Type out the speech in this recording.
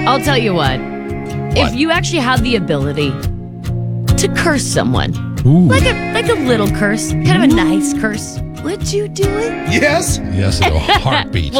I'll tell you what. If you actually had the ability to curse someone, like a little curse, kind of a nice curse, would you do it? Yes. Yes, in a heartbeat.